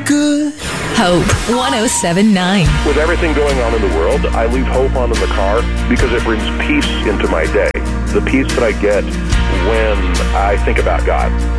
good. Hope 107.9. With everything going on in the world, I leave Hope on in the car because it brings peace into my day. The peace that I get when I think about God.